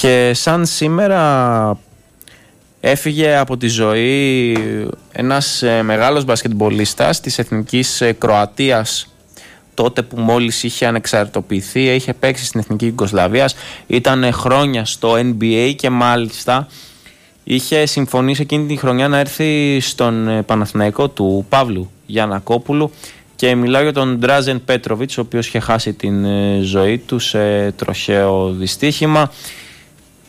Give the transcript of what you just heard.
Και σαν σήμερα έφυγε από τη ζωή ένας μεγάλος μπασκετμπολίστας της Εθνικής Κροατίας, τότε που μόλις είχε ανεξαρτητοποιηθεί, είχε παίξει στην Εθνική Ιουγκοσλαβίας, ήταν χρόνια στο NBA και μάλιστα είχε συμφωνήσει εκείνη τη χρονιά να έρθει στον Παναθηναϊκό του Παύλου Γιαννακόπουλου, και μιλάω για τον Ντράζεν Πέτροβιτς, ο οποίος είχε χάσει την ζωή του σε τροχαίο δυστύχημα.